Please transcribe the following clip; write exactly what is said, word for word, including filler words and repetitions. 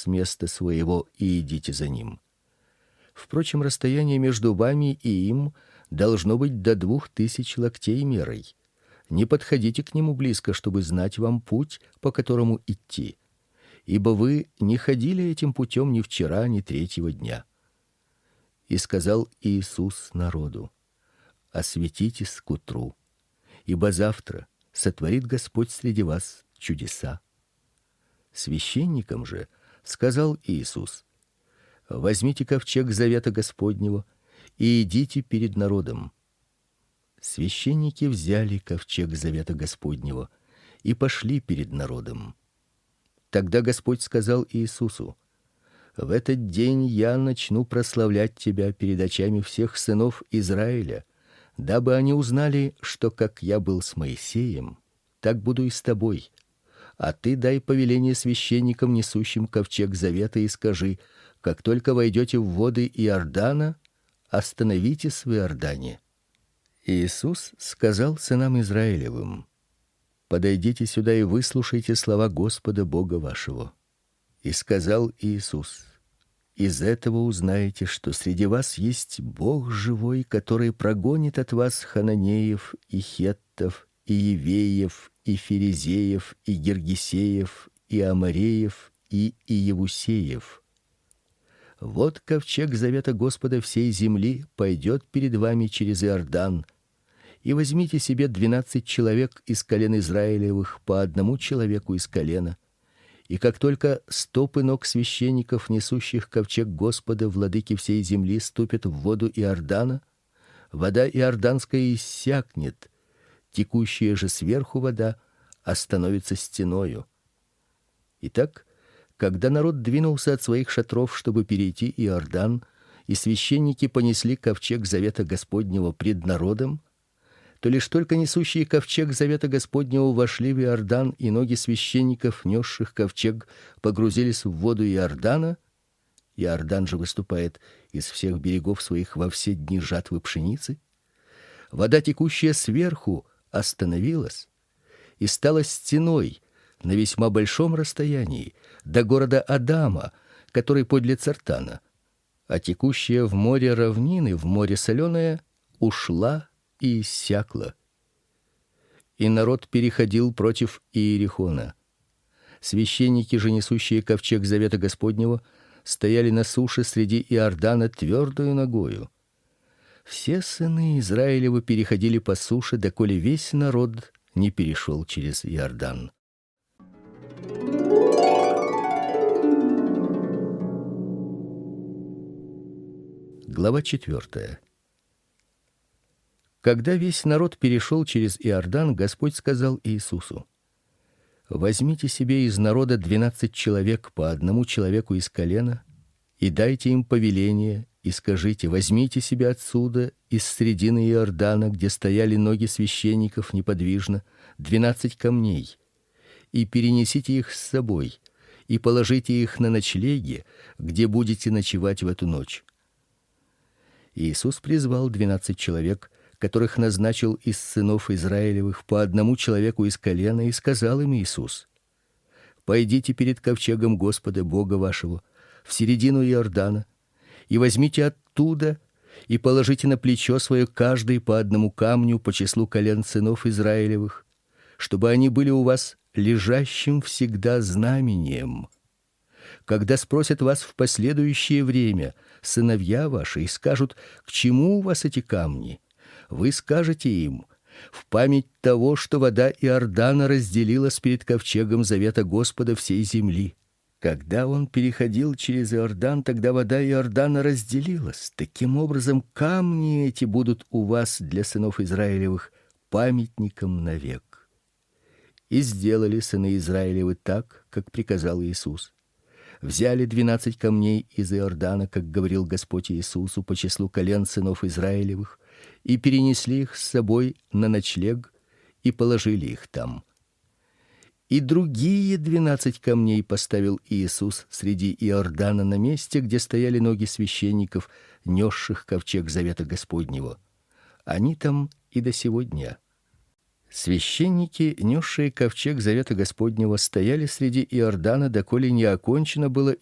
с места своего и идите за ним. Впрочем, расстояние между вами и им должно быть до двух тысяч локтей мерой. Не подходите к нему близко, чтобы знать вам путь, по которому идти, ибо вы не ходили этим путем ни вчера, ни третьего дня. И сказал Иисус народу: осветитесь к утру, ибо завтра сотворит Господь среди вас чудеса. Священникам же сказал Иисус: возьмите ковчег завета Господнего и идите перед народом. Священники взяли ковчег завета Господнего и пошли перед народом. Тогда Господь сказал Иисусу: в этот день я начну прославлять тебя перед очами всех сынов Израиля, дабы они узнали, что как я был с Моисеем, так буду и с тобой. А ты дай повеление священникам, несущим ковчег завета, и скажи: как только войдете в воды Иордана, остановитесь в Иордане. Иисус сказал сынам Израилевым: подойдите сюда и выслушайте слова Господа Бога вашего. И сказал Иисус: из этого узнаете, что среди вас есть Бог живой, который прогонит от вас хананеев и хеттов и евеев и ферезеев и гиргесеев и амореев и иевусеев. Вот ковчег завета Господа всей земли пойдет перед вами через Иордан. И возьмите себе двенадцать человек из колен Израилевых, по одному человеку из колена. И как только стопы ног священников, несущих ковчег Господа, владыки всей земли, ступят в воду Иордана, вода иорданская иссякнет, текущая же сверху вода остановится стеною. Итак, когда народ двинулся от своих шатров, чтобы перейти Иордан, и священники понесли ковчег завета Господнего пред народом, то лишь только несущие ковчег завета Господнего вошли в Иордан, и ноги священников, несших ковчег, погрузились в воду Иордана. Иордан же выступает из всех берегов своих во все дни жатвы пшеницы. Вода, текущая сверху, остановилась и стала стеной на весьма большом расстоянии до города Адама, который подле Цартана, а текущая в море равнины, в море соленое, ушла и иссякла. И народ переходил против Иерихона. Священники же, несущие ковчег завета Господнего, стояли на суше среди Иордана твердою ногою. Все сыны Израилевы переходили по суше, доколе весь народ не перешел через Иордан. Глава четвертая. Когда весь народ перешел через Иордан, Господь сказал Иисусу: возьмите себе из народа двенадцать человек, по одному человеку из колена, и дайте им повеление, и скажите: возьмите себе отсюда, из средины Иордана, где стояли ноги священников неподвижно, двенадцать камней, и перенесите их с собой, и положите их на ночлеги, где будете ночевать в эту ночь. Иисус призвал двенадцать человек, которых назначил из сынов Израилевых, по одному человеку из колена, и сказал им Иисус: пойдите перед ковчегом Господа Бога вашего в середину Иордана, и возьмите оттуда и положите на плечо свое каждый по одному камню по числу колен сынов Израилевых, чтобы они были у вас лежащим всегда знамением. Когда спросят вас в последующее время сыновья ваши и скажут: к чему у вас эти камни? Вы скажете им: в память того, что вода Иордана разделилась перед ковчегом завета Господа всей земли. Когда он переходил через Иордан, тогда вода Иордана разделилась. Таким образом, камни эти будут у вас для сынов Израилевых памятником навек. И сделали сыны Израилевы так, как приказал Иисус. Взяли двенадцать камней из Иордана, как говорил Господь Иисусу, по числу колен сынов Израилевых, и перенесли их с собой на ночлег и положили их там. И другие двенадцать камней поставил Иисус среди Иордана на месте, где стояли ноги священников, несших ковчег завета Господнего. Они там и до сего дня. Священники, несшие ковчег завета Господнего, стояли среди Иордана, доколе не окончено было